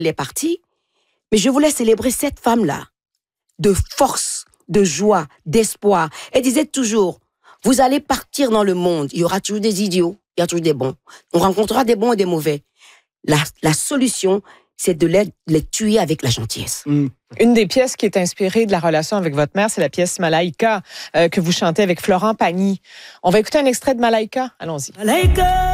Elle est partie, mais je voulais célébrer cette femme-là, de force, de joie, d'espoir. Elle disait toujours, vous allez partir dans le monde, il y aura toujours des idiots, il y a toujours des bons. On rencontrera des bons et des mauvais. La solution, c'est de les tuer avec la gentillesse. Une des pièces qui est inspirée de la relation avec votre mère, c'est la pièce Malaïka que vous chantez avec Florent Pagny. On va écouter un extrait de Malaïka. Allons-y. Malaïka!